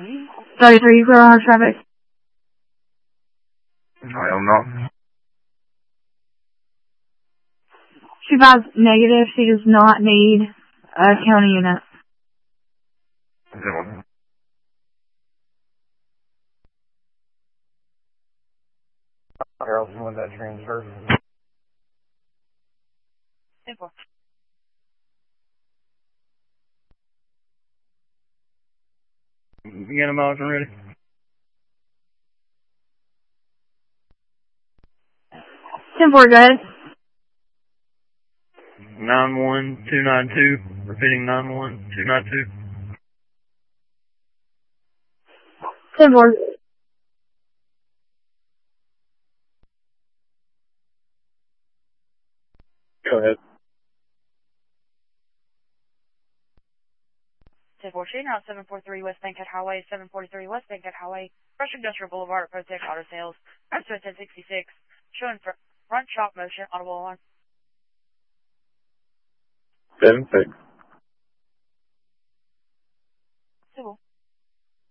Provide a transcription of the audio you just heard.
33 for traffic. I don't know. She files negative. She does not need a county unit. Or else you want that transfer. Simple. You got a motion ready? 10-4, go ahead. 91292. Repeating 91292. 10-4. Go ahead. 10-4, shooting out 743 West Bankhead Highway, 743 West Bankhead Highway, Fresh Industrial Boulevard, Protect Auto Sales, Express 1066, showing front shock motion, audible alarm. 7-6.